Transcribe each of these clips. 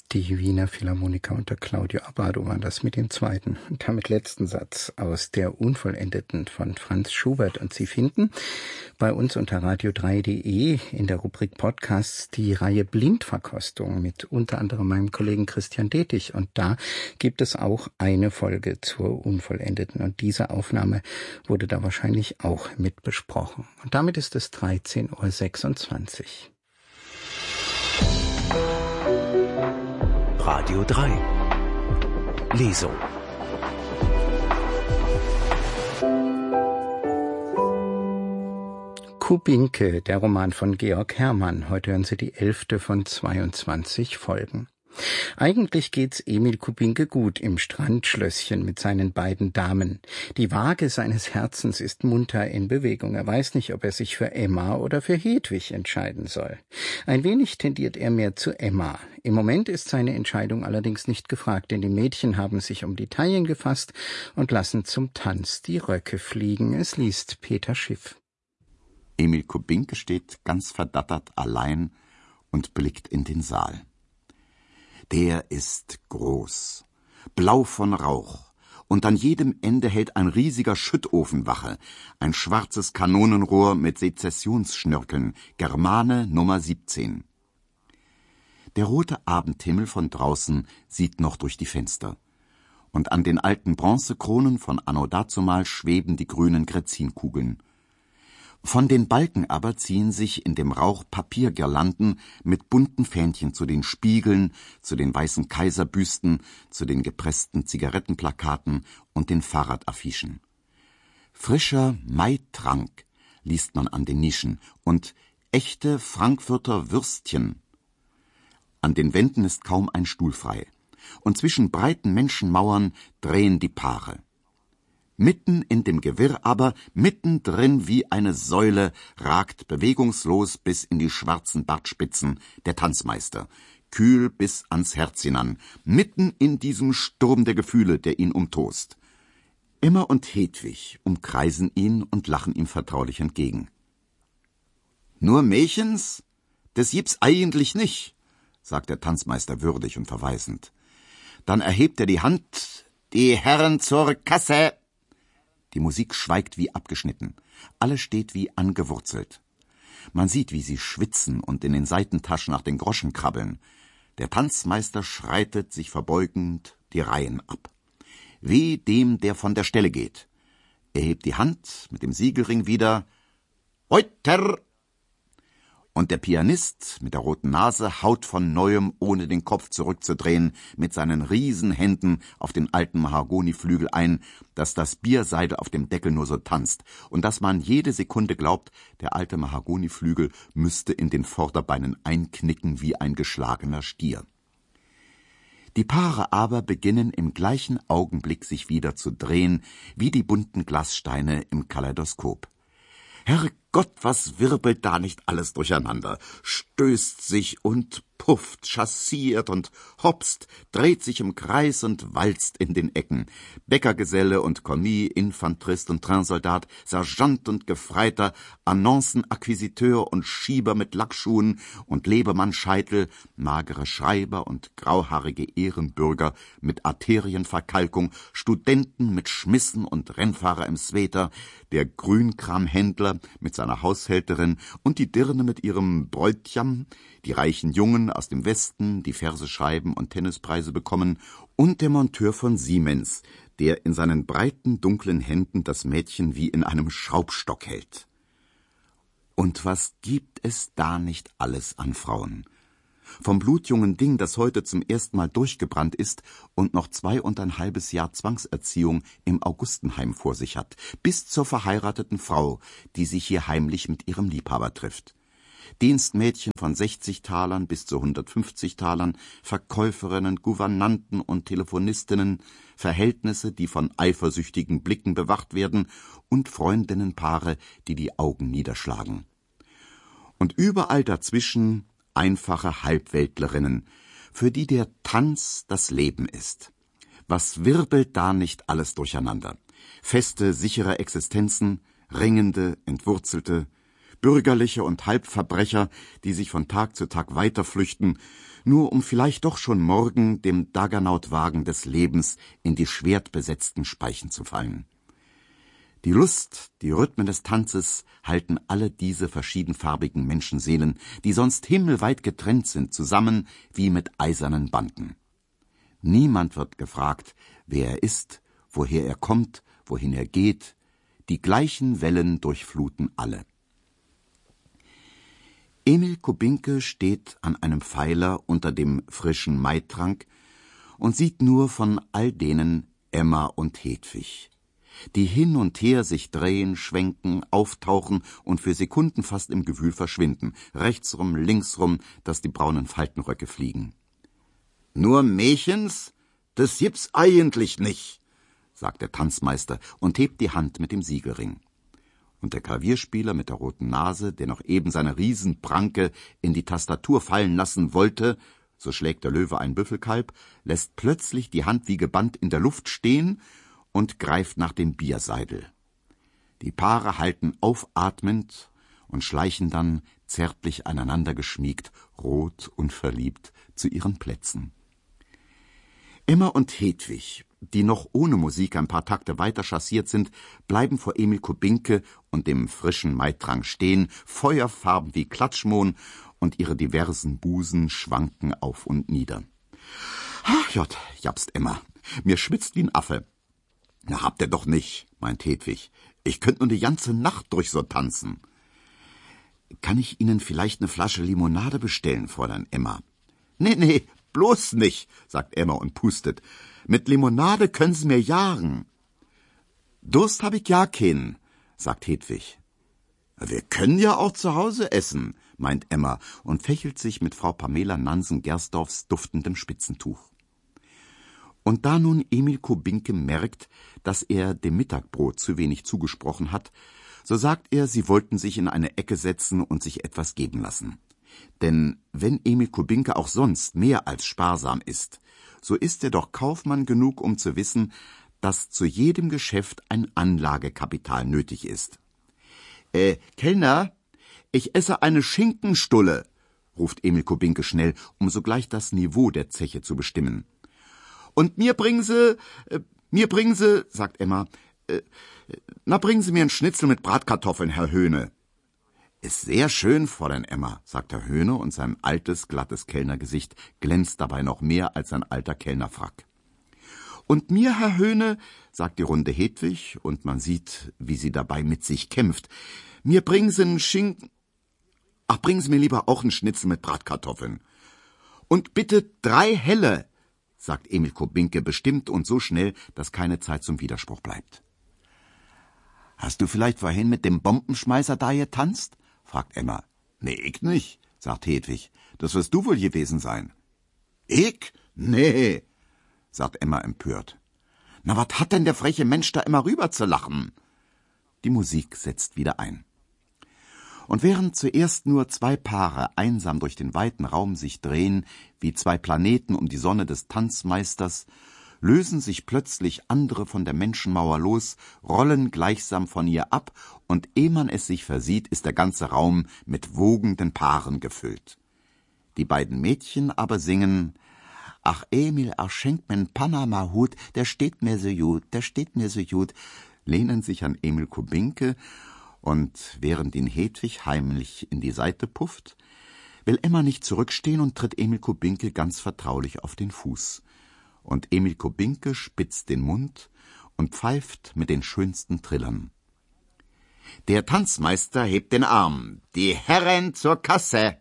Die Wiener Philharmoniker unter Claudio Abbado waren das mit dem zweiten und damit letzten Satz aus der Unvollendeten von Franz Schubert. Und Sie finden bei uns unter radio3.de in der Rubrik Podcasts die Reihe Blindverkostung mit unter anderem meinem Kollegen Christian Detig. Und da gibt es auch eine Folge zur Unvollendeten. Und diese Aufnahme wurde da wahrscheinlich auch mit besprochen. Und damit ist es 13.26 Uhr. Radio 3 Lesung. Kubinke, der Roman von Georg Herrmann. Heute hören Sie die 11. von 22 Folgen. Eigentlich geht's Emil Kubinke gut im Strandschlösschen mit seinen beiden Damen. Die Waage seines Herzens ist munter in Bewegung. Er weiß nicht, ob er sich für Emma oder für Hedwig entscheiden soll. Ein wenig tendiert er mehr zu Emma. Im Moment ist seine Entscheidung allerdings nicht gefragt, denn die Mädchen haben sich um die Taillen gefasst und lassen zum Tanz die Röcke fliegen. Es liest Peter Schiff. Emil Kubinke steht ganz verdattert allein und blickt in den Saal. Der ist groß, blau von Rauch, und an jedem Ende hält ein riesiger Schüttofen Wache, ein schwarzes Kanonenrohr mit Sezessionsschnörkeln, Germane Nummer 17. Der rote Abendhimmel von draußen sieht noch durch die Fenster, und an den alten Bronzekronen von anno dazumal schweben die grünen Gräzinkugeln. Von den Balken aber ziehen sich in dem Rauch Papiergirlanden mit bunten Fähnchen zu den Spiegeln, zu den weißen Kaiserbüsten, zu den gepressten Zigarettenplakaten und den Fahrradaffischen. Frischer Maitrank liest man an den Nischen und echte Frankfurter Würstchen. An den Wänden ist kaum ein Stuhl frei, und zwischen breiten Menschenmauern drehen die Paare. Mitten in dem Gewirr aber, mittendrin wie eine Säule, ragt bewegungslos bis in die schwarzen Bartspitzen der Tanzmeister, kühl bis ans Herz hinan, mitten in diesem Sturm der Gefühle, der ihn umtost. Emma und Hedwig umkreisen ihn und lachen ihm vertraulich entgegen. »Nur Mächens? Das gibt's eigentlich nicht«, sagt der Tanzmeister würdig und verweisend. Dann erhebt er die Hand, »Die Herren zur Kasse!« Die Musik schweigt wie abgeschnitten. Alles steht wie angewurzelt. Man sieht, wie sie schwitzen und in den Seitentaschen nach den Groschen krabbeln. Der Tanzmeister schreitet, sich verbeugend, die Reihen ab. Weh dem, der von der Stelle geht. Er hebt die Hand mit dem Siegelring wieder. »Heuter!« Und der Pianist mit der roten Nase haut von Neuem, ohne den Kopf zurückzudrehen, mit seinen Riesenhänden auf den alten Mahagoniflügel ein, dass das Bierseidel auf dem Deckel nur so tanzt und dass man jede Sekunde glaubt, der alte Mahagoniflügel müsste in den Vorderbeinen einknicken wie ein geschlagener Stier. Die Paare aber beginnen im gleichen Augenblick sich wieder zu drehen, wie die bunten Glassteine im Kaleidoskop. Herrgott, was wirbelt da nicht alles durcheinander, stößt sich und pufft, chassiert und hopst, dreht sich im Kreis und walzt in den Ecken. Bäckergeselle und Kommis, Infanterist und Trainsoldat, Sergeant und Gefreiter, Annoncenakquisiteur und Schieber mit Lackschuhen und Lebemann-Scheitel, magere Schreiber und grauhaarige Ehrenbürger mit Arterienverkalkung, Studenten mit Schmissen und Rennfahrer im Sweater, der Grünkramhändler mit seiner Haushälterin und die Dirne mit ihrem Bräutjam, die reichen Jungen aus dem Westen, die Verse schreiben und Tennispreise bekommen, und der Monteur von Siemens, der in seinen breiten, dunklen Händen das Mädchen wie in einem Schraubstock hält. Und was gibt es da nicht alles an Frauen? Vom blutjungen Ding, das heute zum ersten Mal durchgebrannt ist und noch 2,5 Jahre Zwangserziehung im Augustenheim vor sich hat, bis zur verheirateten Frau, die sich hier heimlich mit ihrem Liebhaber trifft. Dienstmädchen von 60 Talern bis zu 150 Talern, Verkäuferinnen, Gouvernanten und Telefonistinnen, Verhältnisse, die von eifersüchtigen Blicken bewacht werden, und Freundinnenpaare, die die Augen niederschlagen. Und überall dazwischen einfache Halbweltlerinnen, für die der Tanz das Leben ist. Was wirbelt da nicht alles durcheinander? Feste, sichere Existenzen, ringende, entwurzelte, Bürgerliche und Halbverbrecher, die sich von Tag zu Tag weiterflüchten, nur um vielleicht doch schon morgen dem Dagernautwagen des Lebens in die schwertbesetzten Speichen zu fallen. Die Lust, die Rhythmen des Tanzes halten alle diese verschiedenfarbigen Menschenseelen, die sonst himmelweit getrennt sind, zusammen wie mit eisernen Banden. Niemand wird gefragt, wer er ist, woher er kommt, wohin er geht. Die gleichen Wellen durchfluten alle. Emil Kubinke steht an einem Pfeiler unter dem frischen Maitrank und sieht nur von all denen Emma und Hedwig, die hin und her sich drehen, schwenken, auftauchen und für Sekunden fast im Gewühl verschwinden, rechtsrum, linksrum, dass die braunen Faltenröcke fliegen. »Nur Mächens? Das gibt's eigentlich nicht«, sagt der Tanzmeister und hebt die Hand mit dem Siegelring. Und der Klavierspieler mit der roten Nase, der noch eben seine Riesenpranke in die Tastatur fallen lassen wollte, so schlägt der Löwe ein Büffelkalb, lässt plötzlich die Hand wie gebannt in der Luft stehen und greift nach dem Bierseidel. Die Paare halten aufatmend und schleichen dann, zärtlich aneinander geschmiegt, rot und verliebt, zu ihren Plätzen. Emma und Hedwig, die noch ohne Musik ein paar Takte weiter chassiert sind, bleiben vor Emil Kubinke und dem frischen Maitrank stehen, feuerfarben wie Klatschmohn, und ihre diversen Busen schwanken auf und nieder. »Ach Jott«, japst Emma, »mir schwitzt wie ein Affe.« »Na, habt ihr doch nicht«, meint Hedwig, »ich könnt nur die ganze Nacht durch so tanzen.« »Kann ich Ihnen vielleicht eine Flasche Limonade bestellen«, Fräulein Emma. »Nee, bloß nicht«, sagt Emma und pustet. »Mit Limonade können Sie mir jagen.« »Durst hab ich ja keinen«, sagt Hedwig. »Wir können ja auch zu Hause essen«, meint Emma und fächelt sich mit Frau Pamela Nansen-Gersdorfs duftendem Spitzentuch. Und da nun Emil Kubinke merkt, dass er dem Mittagbrot zu wenig zugesprochen hat, so sagt er, sie wollten sich in eine Ecke setzen und sich etwas geben lassen. Denn wenn Emil Kubinke auch sonst mehr als sparsam ist, so ist er doch Kaufmann genug, um zu wissen, dass zu jedem Geschäft ein Anlagekapital nötig ist. »Kellner, ich esse eine Schinkenstulle«, ruft Emil Kubinke schnell, um sogleich das Niveau der Zeche zu bestimmen. »Und mir bringen Sie, sagt Emma, bringen Sie mir einen Schnitzel mit Bratkartoffeln, Herr Höhne.« »Ist sehr schön, Fräulein Emma«, sagt Herr Höhne, und sein altes, glattes Kellnergesicht glänzt dabei noch mehr als sein alter Kellnerfrack. »Und mir, Herr Höhne«, sagt die runde Hedwig, und man sieht, wie sie dabei mit sich kämpft, »mir bringen Sie einen Schinken... Ach, bringen Sie mir lieber auch einen Schnitzel mit Bratkartoffeln. Und bitte 3 helle«, sagt Emil Kubinke bestimmt und so schnell, dass keine Zeit zum Widerspruch bleibt. »Hast du vielleicht vorhin mit dem Bombenschmeißer da getanzt?« fragt Emma. »Nee, ich nicht«, sagt Hedwig. »Das wirst du wohl gewesen sein.« »Ich? Nee«, sagt Emma empört. »Na, was hat denn der freche Mensch da immer rüber zu lachen?« Die Musik setzt wieder ein. Und während zuerst nur 2 Paare einsam durch den weiten Raum sich drehen, wie 2 Planeten um die Sonne des Tanzmeisters, lösen sich plötzlich andere von der Menschenmauer los, rollen gleichsam von ihr ab, und ehe man es sich versieht, ist der ganze Raum mit wogenden Paaren gefüllt. Die beiden Mädchen aber singen: »Ach Emil, ach schenk mir n Panama-Hut, der steht mir so gut«, lehnen sich an Emil Kubinke, und während ihn Hedwig heimlich in die Seite pufft, will Emma nicht zurückstehen und tritt Emil Kubinke ganz vertraulich auf den Fuß. Und Emil Kubinke spitzt den Mund und pfeift mit den schönsten Trillern. Der Tanzmeister hebt den Arm. »Die Herren zur Kasse!«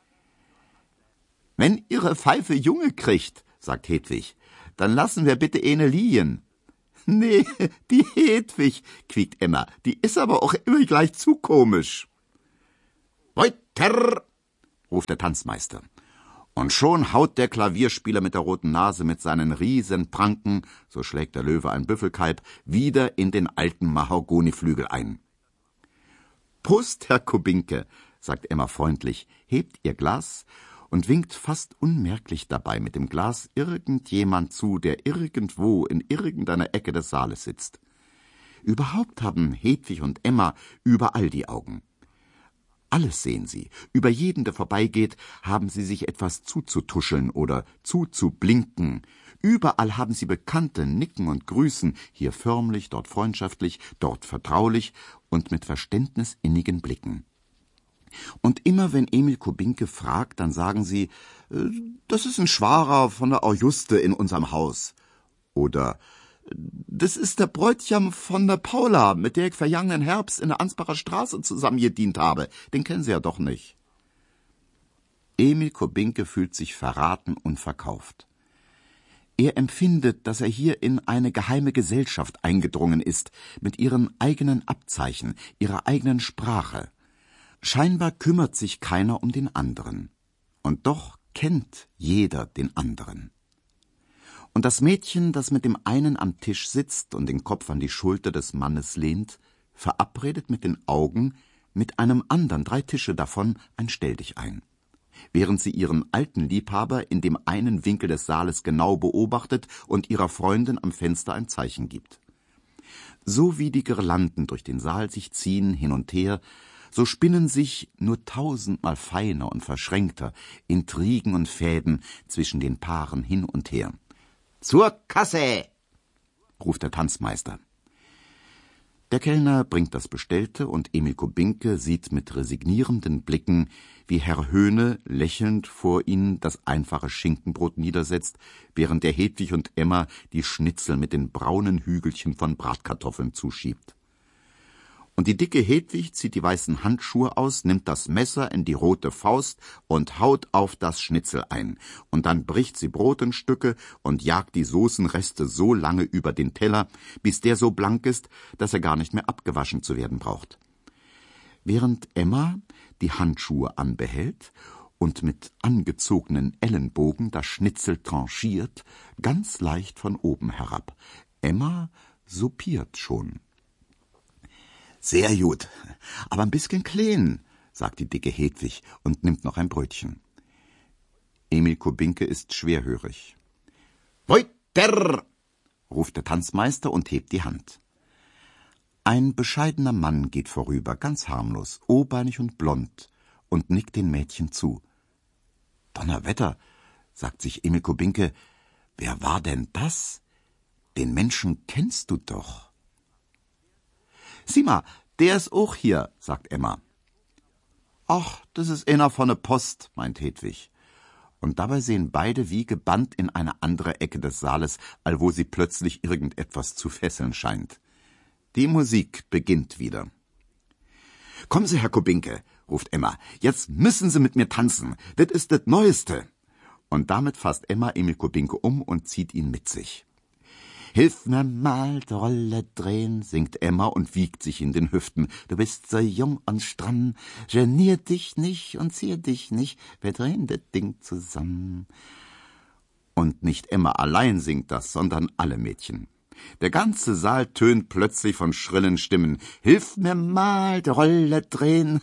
»Wenn Ihre Pfeife Junge kriegt«, sagt Hedwig, »dann lassen wir bitte eine liegen.« »Nee, die Hedwig«, quiekt Emma, »die ist aber auch immer gleich zu komisch.« »Weiter«, ruft der Tanzmeister. Und schon haut der Klavierspieler mit der roten Nase mit seinen Riesenpranken, so schlägt der Löwe ein Büffelkalb, wieder in den alten Mahagoniflügel ein. »Prost, Herr Kubinke«, sagt Emma freundlich, hebt ihr Glas und winkt fast unmerklich dabei mit dem Glas irgendjemand zu, der irgendwo in irgendeiner Ecke des Saales sitzt. Überhaupt haben Hedwig und Emma überall die Augen. Alles sehen sie. Über jeden, der vorbeigeht, haben sie sich etwas zuzutuscheln oder zuzublinken. Überall haben sie Bekannte, nicken und grüßen, hier förmlich, dort freundschaftlich, dort vertraulich und mit verständnisinnigen Blicken. Und immer wenn Emil Kubinke fragt, dann sagen sie, das ist ein Schwarer von der Auguste in unserem Haus. Oder, das ist der Bräutcham von der Paula, mit der ich vergangenen Herbst in der Ansbacher Straße zusammen gedient habe. Den kennen Sie ja doch nicht. Emil Kubinke fühlt sich verraten und verkauft. Er empfindet, dass er hier in eine geheime Gesellschaft eingedrungen ist, mit ihren eigenen Abzeichen, ihrer eigenen Sprache. Scheinbar kümmert sich keiner um den anderen. Und doch kennt jeder den anderen. Und das Mädchen, das mit dem einen am Tisch sitzt und den Kopf an die Schulter des Mannes lehnt, verabredet mit den Augen mit einem anderen 3 Tische davon ein Stelldichein. Während sie ihren alten Liebhaber in dem einen Winkel des Saales genau beobachtet und ihrer Freundin am Fenster ein Zeichen gibt. So wie die Girlanden durch den Saal sich ziehen hin und her, so spinnen sich nur 1000-mal feiner und verschränkter Intrigen und Fäden zwischen den Paaren hin und her. »Zur Kasse«, ruft der Tanzmeister. Der Kellner bringt das Bestellte und Emil Kubinke sieht mit resignierenden Blicken, wie Herr Höhne lächelnd vor ihnen das einfache Schinkenbrot niedersetzt, während er Hedwig und Emma die Schnitzel mit den braunen Hügelchen von Bratkartoffeln zuschiebt. Und die dicke Hedwig zieht die weißen Handschuhe aus, nimmt das Messer in die rote Faust und haut auf das Schnitzel ein. Und dann bricht sie Brot in Stücke und jagt die Soßenreste so lange über den Teller, bis der so blank ist, dass er gar nicht mehr abgewaschen zu werden braucht. Während Emma die Handschuhe anbehält und mit angezogenen Ellenbogen das Schnitzel tranchiert, ganz leicht von oben herab. Emma soupiert schon. »Sehr gut, aber ein bisschen klein«, sagt die dicke Hedwig und nimmt noch ein Brötchen. Emil Kubinke ist schwerhörig. »Weiter«, ruft der Tanzmeister und hebt die Hand. Ein bescheidener Mann geht vorüber, ganz harmlos, obeinig und blond, und nickt den Mädchen zu. »Donnerwetter«, sagt sich Emil Kubinke, »wer war denn das? Den Menschen kennst du doch.« »Sieh mal, der ist auch hier«, sagt Emma. »Ach, das ist einer von der Post«, meint Hedwig. Und dabei sehen beide wie gebannt in eine andere Ecke des Saales, allwo sie plötzlich irgendetwas zu fesseln scheint. Die Musik beginnt wieder. »Kommen Sie, Herr Kubinke«, ruft Emma, »jetzt müssen Sie mit mir tanzen, das ist das Neueste.« Und damit fasst Emma Emil Kubinke um und zieht ihn mit sich. »Hilf mir mal, die Rolle drehen«, singt Emma und wiegt sich in den Hüften. »Du bist so jung und stramm, genier dich nicht und zier dich nicht, wir drehen das Ding zusammen.« Und nicht Emma allein singt das, sondern alle Mädchen. Der ganze Saal tönt plötzlich von schrillen Stimmen. »Hilf mir mal, die Rolle drehen«.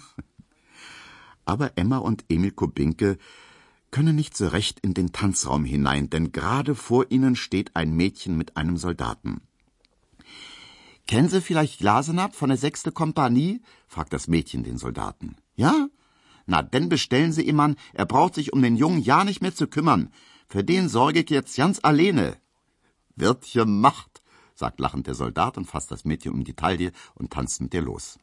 Aber Emma und Emil Kubinke können nicht so recht in den Tanzraum hinein, denn gerade vor ihnen steht ein Mädchen mit einem Soldaten. »Kennen Sie vielleicht Glasenapp von der 6. Kompanie?« fragt das Mädchen den Soldaten. »Ja? Na, denn bestellen Sie ihm an, er braucht sich um den Jungen ja nicht mehr zu kümmern. Für den sorge ich jetzt ganz alleine.« »Wird gemacht«, sagt lachend der Soldat und fasst das Mädchen um die Taille und tanzt mit ihr los.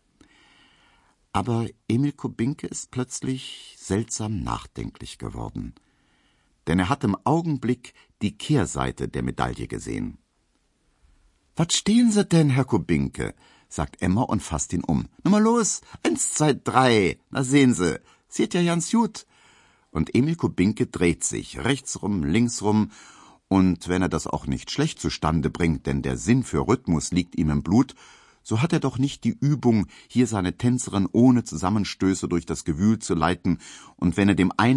Aber Emil Kubinke ist plötzlich seltsam nachdenklich geworden. Denn er hat im Augenblick die Kehrseite der Medaille gesehen. »Was stehen Sie denn, Herr Kubinke?«, sagt Emma und fasst ihn um. »Na mal los, 1, 2, 3, na sehen Sie, sieht ja ganz gut.« Und Emil Kubinke dreht sich, rechts rum, links rum, und wenn er das auch nicht schlecht zustande bringt, denn der Sinn für Rhythmus liegt ihm im Blut, so hat er doch nicht die Übung, hier seine Tänzerin ohne Zusammenstöße durch das Gewühl zu leiten, und wenn er dem einen